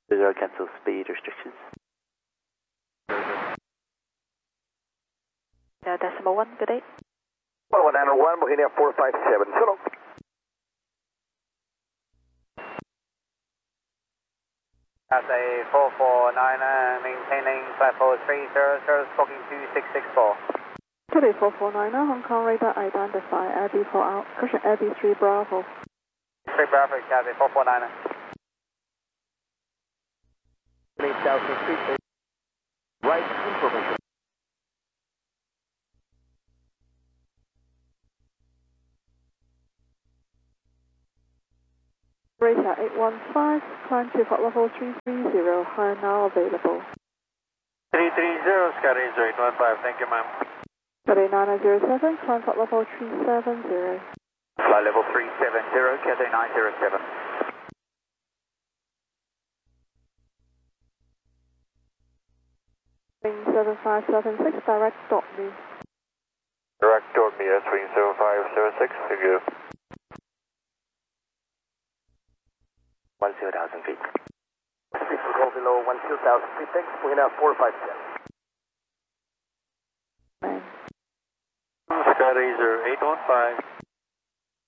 Zero cancel speed restrictions. Decimal 1, good day. 191, Bohemia 457, so long. Cathay 449, maintaining flight 4300, smoking 2664. Cathay 449, Hong Kong radar identify Abbey 4 out, cushion Abbey 3 Bravo. 3 Bravo, Cathay 449. Right information. Radar 815, climb to port level 330, high now available. 330, Scotty 815, thank you ma'am. Cathay 907, climb port level 370. Flight level 370, Cathay 907. Wing 7576, direct dot me. Direct toward me, S-Wing 7506, thank you. 12,000 feet. Speed will go below 12,000 feet, thanks, Bohemia 457. Man. Scotty 815.